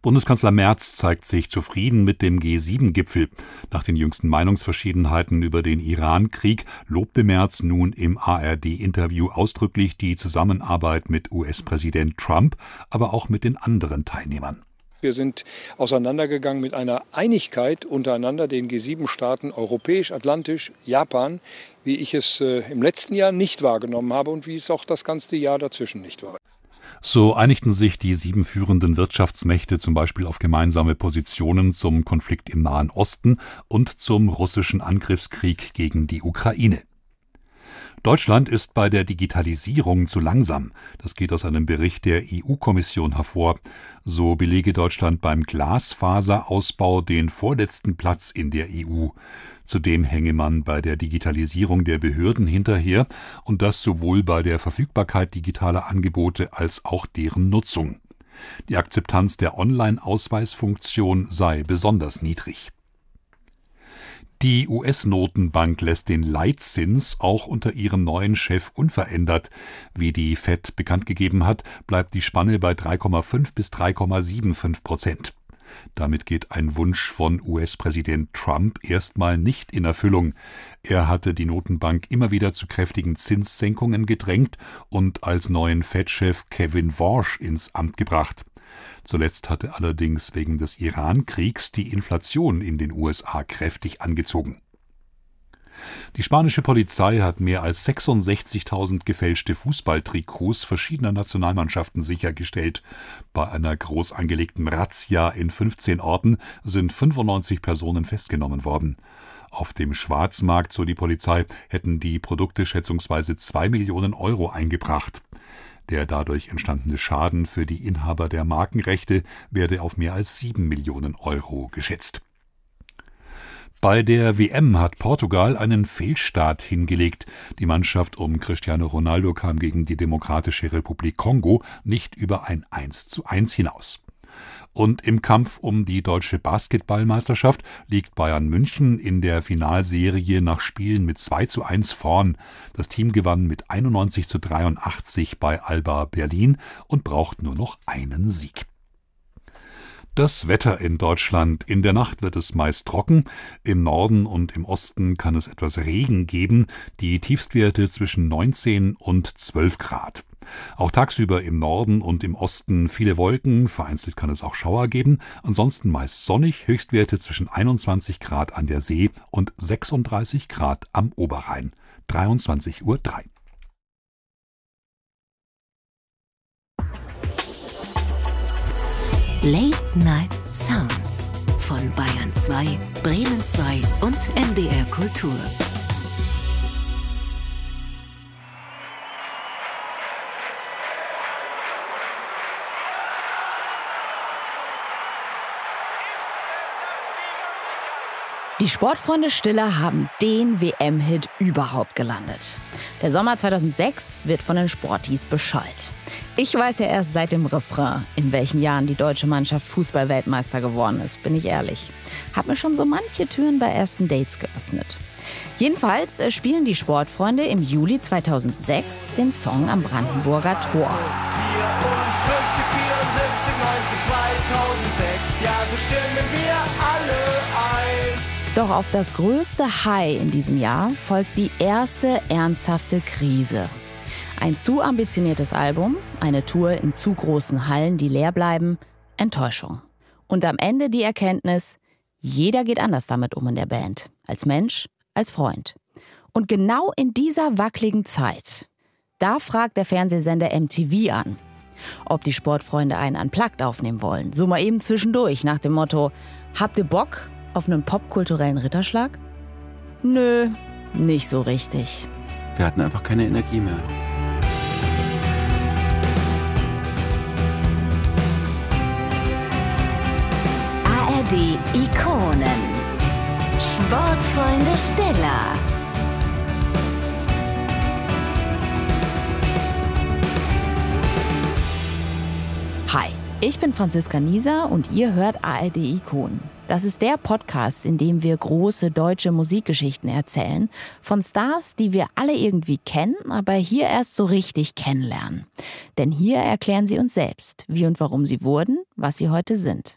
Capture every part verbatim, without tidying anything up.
Bundeskanzler Merz zeigt sich zufrieden mit dem G sieben Gipfel. Nach den jüngsten Meinungsverschiedenheiten über den Iran-Krieg lobte Merz nun im A R D-Interview ausdrücklich die Zusammenarbeit mit U S-Präsident Trump, aber auch mit den anderen Teilnehmern. Wir sind auseinandergegangen mit einer Einigkeit untereinander, den G sieben Staaten, europäisch, atlantisch, Japan, wie ich es äh, im letzten Jahr nicht wahrgenommen habe und wie es auch das ganze Jahr dazwischen nicht war. So einigten sich die sieben führenden Wirtschaftsmächte zum Beispiel auf gemeinsame Positionen zum Konflikt im Nahen Osten und zum russischen Angriffskrieg gegen die Ukraine. Deutschland ist bei der Digitalisierung zu langsam. Das geht aus einem Bericht der E U-Kommission hervor. So belege Deutschland beim Glasfaserausbau den vorletzten Platz in der E U. Zudem hänge man bei der Digitalisierung der Behörden hinterher, und das sowohl bei der Verfügbarkeit digitaler Angebote als auch deren Nutzung. Die Akzeptanz der Online-Ausweisfunktion sei besonders niedrig. Die U S-Notenbank lässt den Leitzins auch unter ihrem neuen Chef unverändert. Wie die Fed bekannt gegeben hat, bleibt die Spanne bei drei Komma fünf bis drei Komma fünfundsiebzig Prozent. Damit geht ein Wunsch von U S-Präsident Trump erstmal nicht in Erfüllung. Er hatte die Notenbank immer wieder zu kräftigen Zinssenkungen gedrängt und als neuen Fed-Chef Kevin Warsh ins Amt gebracht. Zuletzt hatte allerdings wegen des Iran-Kriegs die Inflation in den U S A kräftig angezogen. Die spanische Polizei hat mehr als sechsundsechzigtausend gefälschte Fußballtrikots verschiedener Nationalmannschaften sichergestellt. Bei einer groß angelegten Razzia in fünfzehn Orten sind fünfundneunzig Personen festgenommen worden. Auf dem Schwarzmarkt, so die Polizei, hätten die Produkte schätzungsweise zwei Millionen Euro eingebracht. Der dadurch entstandene Schaden für die Inhaber der Markenrechte werde auf mehr als sieben Millionen Euro geschätzt. Bei der W M hat Portugal einen Fehlstart hingelegt. Die Mannschaft um Cristiano Ronaldo kam gegen die Demokratische Republik Kongo nicht über ein eins zu eins hinaus. Und im Kampf um die deutsche Basketballmeisterschaft liegt Bayern München in der Finalserie nach Spielen mit zwei zu eins vorn. Das Team gewann mit einundneunzig zu dreiundachtzig bei Alba Berlin und braucht nur noch einen Sieg. Das Wetter in Deutschland. In der Nacht wird es meist trocken. Im Norden und im Osten kann es etwas Regen geben. Die Tiefstwerte zwischen neunzehn und zwölf Grad. Auch tagsüber im Norden und im Osten viele Wolken. Vereinzelt kann es auch Schauer geben. Ansonsten meist sonnig. Höchstwerte zwischen einundzwanzig Grad an der See und sechsunddreißig Grad am Oberrhein. dreiundzwanzig Uhr drei. Late Night Sounds von Bayern zwei, Bremen zwei und M D R Kultur. Die Sportfreunde Stiller haben den W M-Hit überhaupt gelandet. Der Sommer zweitausendsechs wird von den Sportis beschallt. Ich weiß ja erst seit dem Refrain, in welchen Jahren die deutsche Mannschaft Fußball-Weltmeister geworden ist, bin ich ehrlich. Hab mir schon so manche Türen bei ersten Dates geöffnet. Jedenfalls spielen die Sportfreunde im Juli zweitausendsechs den Song am Brandenburger Tor. vierundfünfzig, vierundsiebzig, neunzehn, zweitausendsechs, ja, so stimmen wir alle ein. Doch auf das größte High in diesem Jahr folgt die erste ernsthafte Krise. Ein zu ambitioniertes Album, eine Tour in zu großen Hallen, die leer bleiben, Enttäuschung. Und am Ende die Erkenntnis, jeder geht anders damit um in der Band. Als Mensch, als Freund. Und genau in dieser wackeligen Zeit, da fragt der Fernsehsender M T V an, ob die Sportfreunde einen Unplugged aufnehmen wollen. So mal eben zwischendurch nach dem Motto, habt ihr Bock auf einen popkulturellen Ritterschlag? Nö, nicht so richtig. Wir hatten einfach keine Energie mehr. A R D Ikonen. Sportfreunde Stiller. Hi, ich bin Franziska Nieser und ihr hört A R D Ikonen. Das ist der Podcast, in dem wir große deutsche Musikgeschichten erzählen. Von Stars, die wir alle irgendwie kennen, aber hier erst so richtig kennenlernen. Denn hier erklären sie uns selbst, wie und warum sie wurden, was sie heute sind.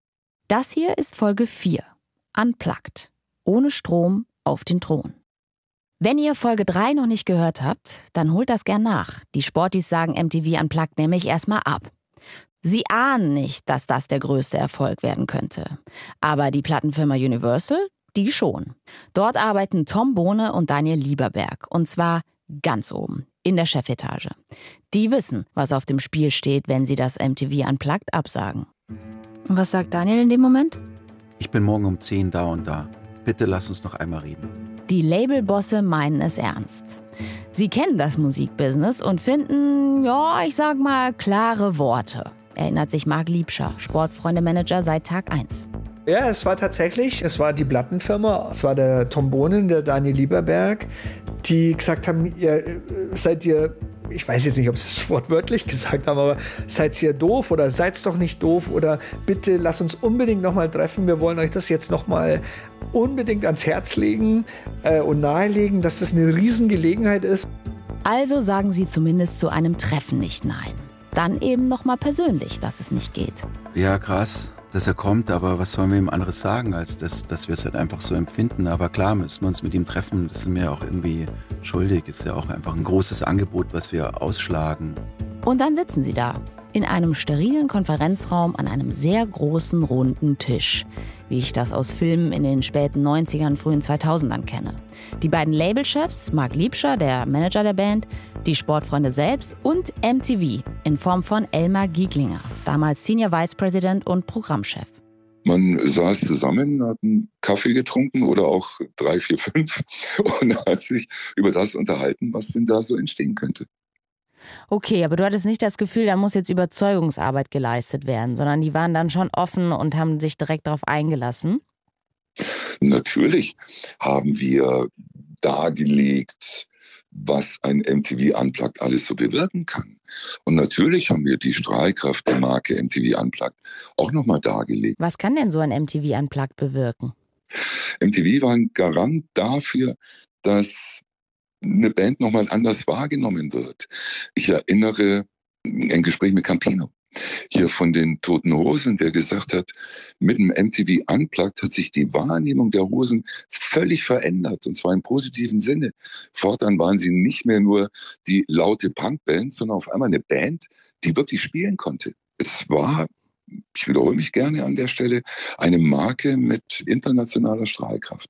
Das hier ist Folge vier. Unplugged. Ohne Strom auf den Thron. Wenn ihr Folge drei noch nicht gehört habt, dann holt das gern nach. Die Sportis sagen M T V Unplugged nämlich erstmal ab. Sie ahnen nicht, dass das der größte Erfolg werden könnte. Aber die Plattenfirma Universal, die schon. Dort arbeiten Tom Bohne und Daniel Lieberberg. Und zwar ganz oben, in der Chefetage. Die wissen, was auf dem Spiel steht, wenn sie das M T V Unplugged absagen. Und was sagt Daniel in dem Moment? Ich bin morgen um zehn da und da. Bitte lass uns noch einmal reden. Die Labelbosse meinen es ernst. Sie kennen das Musikbusiness und finden, ja, ich sag mal, klare Worte. Erinnert sich Marc Liebscher, Sportfreunde-Manager seit Tag eins. Ja, es war tatsächlich, es war die Plattenfirma, es war der Tom Bohnen, der Daniel Lieberberg, die gesagt haben, ihr seid ihr, ich weiß jetzt nicht, ob sie es wortwörtlich gesagt haben, aber seid ihr doof oder seid's doch nicht doof oder bitte lasst uns unbedingt nochmal treffen, wir wollen euch das jetzt nochmal unbedingt ans Herz legen äh, und nahelegen, dass das eine Riesengelegenheit ist. Also sagen sie zumindest zu einem Treffen nicht nein. Dann eben nochmal persönlich, dass es nicht geht. Ja, krass, dass er kommt, aber was sollen wir ihm anderes sagen, als dass, dass wir es halt einfach so empfinden. Aber klar müssen wir uns mit ihm treffen, das ist mir auch irgendwie schuldig. Ist ja auch einfach ein großes Angebot, was wir ausschlagen. Und dann sitzen sie da, in einem sterilen Konferenzraum an einem sehr großen, runden Tisch. Wie ich das aus Filmen in den späten neunzigern, frühen zweitausendern kenne. Die beiden Labelchefs, Marc Liebscher, der Manager der Band, die Sportfreunde selbst und M T V in Form von Elmar Gieglinger, damals Senior Vice President und Programmchef. Man saß zusammen, hat einen Kaffee getrunken oder auch drei, vier, fünf und hat sich über das unterhalten, was denn da so entstehen könnte. Okay, aber du hattest nicht das Gefühl, da muss jetzt Überzeugungsarbeit geleistet werden, sondern die waren dann schon offen und haben sich direkt darauf eingelassen? Natürlich haben wir dargelegt, was ein M T V Unplugged alles so bewirken kann. Und natürlich haben wir die Strahlkraft der Marke M T V Unplugged auch nochmal dargelegt. Was kann denn so ein M T V Unplugged bewirken? M T V war ein Garant dafür, dass eine Band nochmal anders wahrgenommen wird. Ich erinnere ein Gespräch mit Campino hier von den Toten Hosen, der gesagt hat, mit dem M T V Unplugged hat sich die Wahrnehmung der Hosen völlig verändert, und zwar im positiven Sinne. Fortan waren sie nicht mehr nur die laute Punkband, sondern auf einmal eine Band, die wirklich spielen konnte. Es war, ich wiederhole mich gerne an der Stelle, eine Marke mit internationaler Strahlkraft.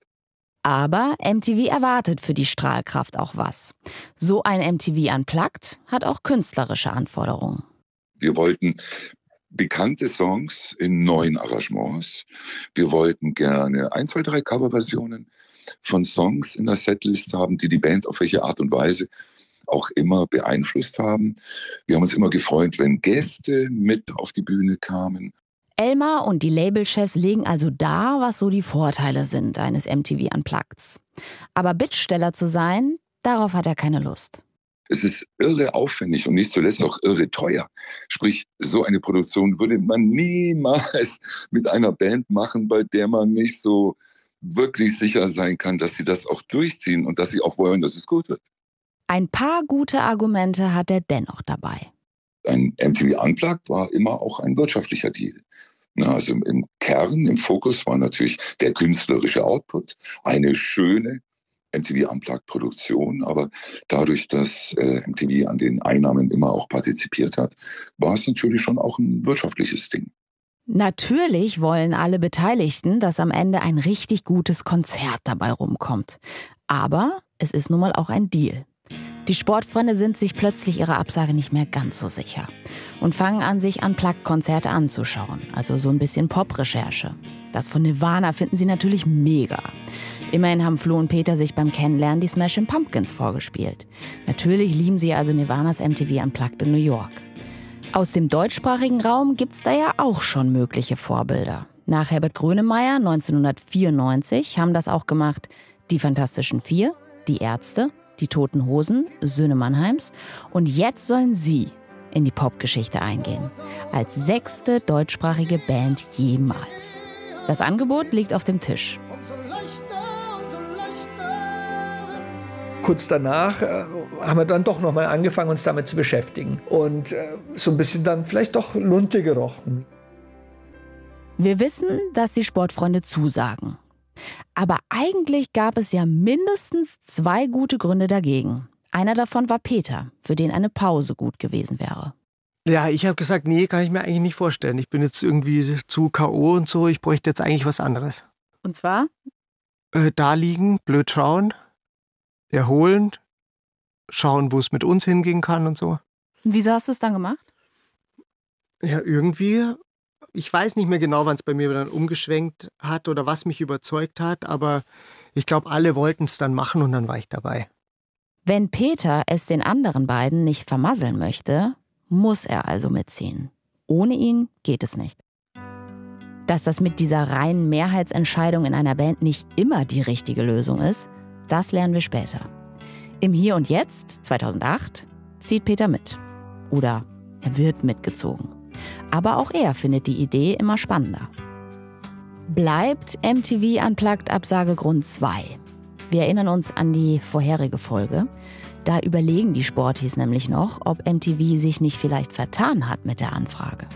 Aber M T V erwartet für die Strahlkraft auch was. So ein M T V Unplugged hat auch künstlerische Anforderungen. Wir wollten bekannte Songs in neuen Arrangements. Wir wollten gerne ein, zwei, drei Coverversionen von Songs in der Setlist haben, die die Band auf welche Art und Weise auch immer beeinflusst haben. Wir haben uns immer gefreut, wenn Gäste mit auf die Bühne kamen. Elmar und die Labelchefs legen also dar, was so die Vorteile sind eines M T V Unpluggeds. Aber Bittsteller zu sein, darauf hat er keine Lust. Es ist irre aufwendig und nicht zuletzt auch irre teuer. Sprich, so eine Produktion würde man niemals mit einer Band machen, bei der man nicht so wirklich sicher sein kann, dass sie das auch durchziehen und dass sie auch wollen, dass es gut wird. Ein paar gute Argumente hat er dennoch dabei. Ein M T V Unplugged war immer auch ein wirtschaftlicher Deal. Na, also im Kern, im Fokus war natürlich der künstlerische Output, eine schöne M T V Unplugged-Produktion, aber dadurch, dass äh, M T V an den Einnahmen immer auch partizipiert hat, war es natürlich schon auch ein wirtschaftliches Ding. Natürlich wollen alle Beteiligten, dass am Ende ein richtig gutes Konzert dabei rumkommt. Aber es ist nun mal auch ein Deal. Die Sportfreunde sind sich plötzlich ihrer Absage nicht mehr ganz so sicher und fangen an, sich Unplugged-Konzerte anzuschauen, also so ein bisschen Pop-Recherche. Das von Nirvana finden sie natürlich mega. Immerhin haben Flo und Peter sich beim Kennenlernen die Smashing Pumpkins vorgespielt. Natürlich lieben sie also Nirvanas M T V Unplugged in New York. Aus dem deutschsprachigen Raum gibt's da ja auch schon mögliche Vorbilder. Nach Herbert Grönemeyer neunzehnhundertvierundneunzig haben das auch gemacht die Fantastischen Vier, die Ärzte, die Toten Hosen, Söhne Mannheims. Und jetzt sollen sie in die Popgeschichte eingehen. Als sechste deutschsprachige Band jemals. Das Angebot liegt auf dem Tisch. Kurz danach äh, haben wir dann doch noch mal angefangen, uns damit zu beschäftigen. Und äh, so ein bisschen dann vielleicht doch Lunte gerochen. Wir wissen, dass die Sportfreunde zusagen. Aber eigentlich gab es ja mindestens zwei gute Gründe dagegen. Einer davon war Peter, für den eine Pause gut gewesen wäre. Ja, ich habe gesagt, nee, kann ich mir eigentlich nicht vorstellen. Ich bin jetzt irgendwie zu K O und so, ich bräuchte jetzt eigentlich was anderes. Und zwar? Äh, da liegen, blöd schauen, erholen, schauen, wo es mit uns hingehen kann und so. Und wieso hast du es dann gemacht? Ja, irgendwie, ich weiß nicht mehr genau, wann es bei mir dann umgeschwenkt hat oder was mich überzeugt hat, aber ich glaube, alle wollten es dann machen und dann war ich dabei. Wenn Peter es den anderen beiden nicht vermasseln möchte, muss er also mitziehen. Ohne ihn geht es nicht. Dass das mit dieser reinen Mehrheitsentscheidung in einer Band nicht immer die richtige Lösung ist, das lernen wir später. Im Hier und Jetzt, zweitausendacht, zieht Peter mit. Oder er wird mitgezogen. Aber auch er findet die Idee immer spannender. Bleibt M T V Unplugged Absagegrund zwei. Wir erinnern uns an die vorherige Folge. Da überlegen die Sporties nämlich noch, ob M T V sich nicht vielleicht vertan hat mit der Anfrage.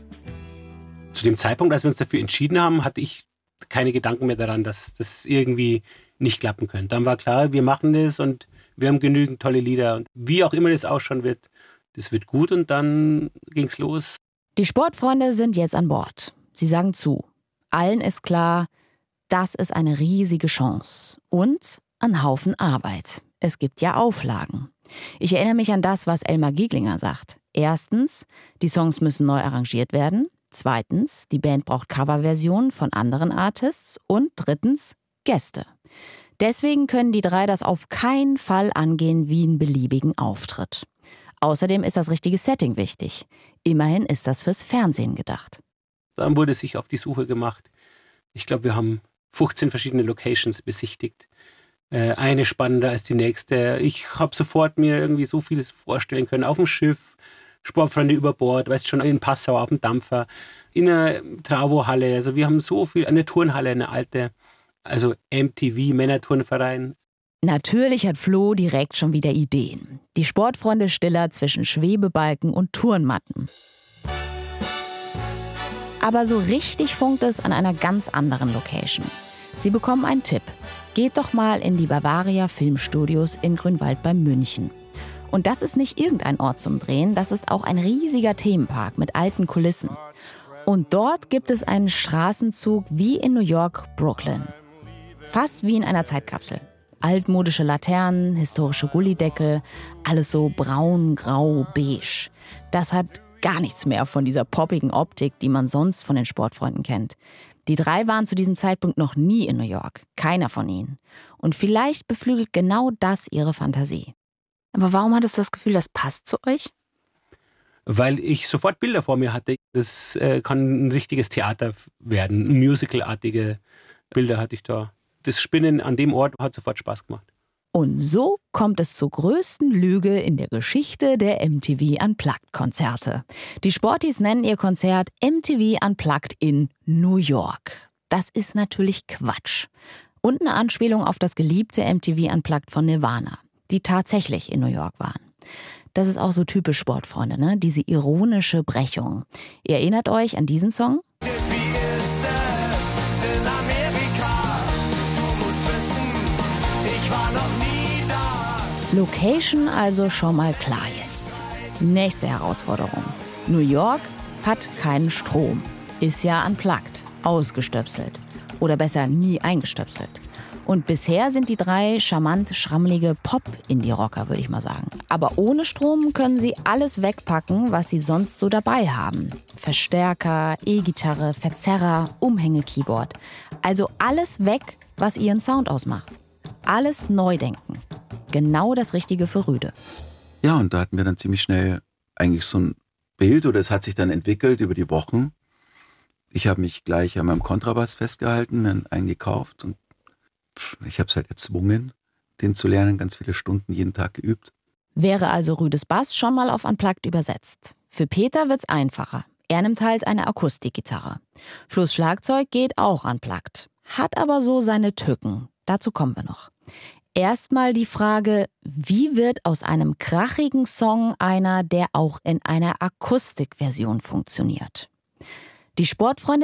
Zu dem Zeitpunkt, als wir uns dafür entschieden haben, hatte ich keine Gedanken mehr daran, dass das irgendwie nicht klappen könnte. Dann war klar, wir machen das und wir haben genügend tolle Lieder. Und wie auch immer das ausschauen wird, das wird gut und dann ging's los. Die Sportfreunde sind jetzt an Bord. Sie sagen zu. Allen ist klar, das ist eine riesige Chance und ein Haufen Arbeit. Es gibt ja Auflagen. Ich erinnere mich an das, was Elmar Gieglinger sagt. Erstens, die Songs müssen neu arrangiert werden. Zweitens, die Band braucht Coverversionen von anderen Artists. Und drittens, Gäste. Deswegen können die drei das auf keinen Fall angehen wie einen beliebigen Auftritt. Außerdem ist das richtige Setting wichtig. Immerhin ist das fürs Fernsehen gedacht. Dann wurde sich auf die Suche gemacht. Ich glaube, wir haben fünfzehn verschiedene Locations besichtigt. Äh, eine spannender als die nächste. Ich habe sofort mir irgendwie so vieles vorstellen können. Auf dem Schiff, Sportfreunde über Bord, weißt schon, in Passau auf dem Dampfer, in einer Travo-Halle. Also wir haben so viel, eine Turnhalle, eine alte, also M T V, Männerturnverein. Natürlich hat Flo direkt schon wieder Ideen. Die Sportfreunde Stiller zwischen Schwebebalken und Turnmatten. Aber so richtig funkt es an einer ganz anderen Location. Sie bekommen einen Tipp. Geht doch mal in die Bavaria Filmstudios in Grünwald bei München. Und das ist nicht irgendein Ort zum Drehen, das ist auch ein riesiger Themenpark mit alten Kulissen. Und dort gibt es einen Straßenzug wie in New York, Brooklyn. Fast wie in einer Zeitkapsel. Altmodische Laternen, historische Gullideckel, alles so braun, grau, beige. Das hat gar nichts mehr von dieser poppigen Optik, die man sonst von den Sportfreunden kennt. Die drei waren zu diesem Zeitpunkt noch nie in New York. Keiner von ihnen. Und vielleicht beflügelt genau das ihre Fantasie. Aber warum hattest du das Gefühl, das passt zu euch? Weil ich sofort Bilder vor mir hatte. Das äh, kann ein richtiges Theater werden. Musical-artige Bilder hatte ich da. Das Spinnen an dem Ort hat sofort Spaß gemacht. Und so kommt es zur größten Lüge in der Geschichte der M T V Unplugged-Konzerte. Die Sporties nennen ihr Konzert M T V Unplugged in New York. Das ist natürlich Quatsch. Und eine Anspielung auf das geliebte M T V Unplugged von Nirvana, die tatsächlich in New York waren. Das ist auch so typisch Sportfreunde, ne? Diese ironische Brechung. Ihr erinnert euch an diesen Song? Wie ist es in Amerika? Du musst wissen, ich war noch nie da. Location also schon mal klar jetzt. Nächste Herausforderung. New York hat keinen Strom. Ist ja unplugged, ausgestöpselt. Oder besser nie eingestöpselt. Und bisher sind die drei charmant schrammelige Pop-Indie-Rocker, würde ich mal sagen. Aber ohne Strom können sie alles wegpacken, was sie sonst so dabei haben. Verstärker, E-Gitarre, Verzerrer, Umhänge-Keyboard. Also alles weg, was ihren Sound ausmacht. Alles neu denken. Genau das Richtige für Rüde. Ja, und da hatten wir dann ziemlich schnell eigentlich so ein Bild, oder es hat sich dann entwickelt über die Wochen. Ich habe mich gleich an meinem Kontrabass festgehalten, mir einen gekauft und ich habe es halt erzwungen, den zu lernen, ganz viele Stunden jeden Tag geübt. Wäre also Rüdes Bass schon mal auf Unplugged übersetzt. Für Peter wird's einfacher. Er nimmt halt eine Akustikgitarre. Flo's Schlagzeug geht auch unplugged, hat aber so seine Tücken. Dazu kommen wir noch. Erstmal die Frage, wie wird aus einem krachigen Song einer, der auch in einer Akustikversion funktioniert? Die Sportfreunde